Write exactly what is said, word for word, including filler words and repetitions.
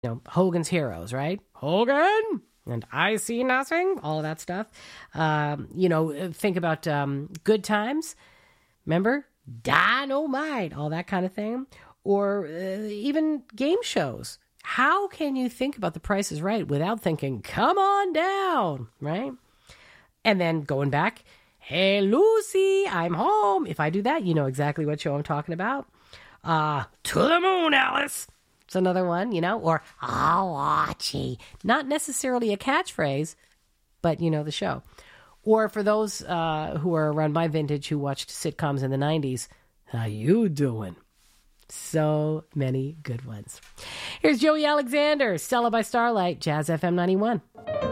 You know, Hogan's Heroes, right? Hogan! And I see nothing, all of that stuff. Um, you know, think about um, Good Times. Remember? Dynamite, all that kind of thing. Or uh, even game shows. How can you think about The Price is Right without thinking, come on down, right? And then going back, hey, Lucy, I'm home. If I do that, you know exactly what show I'm talking about. Uh, to the moon, Alice. It's another one, you know, or I'll watch you. Not necessarily a catchphrase, but you know the show. Or for those uh, who are around my vintage who watched sitcoms in the nineties, how you doing? So many good ones. Here's Joey Alexander, Stella by Starlight, Jazz F M ninety-one.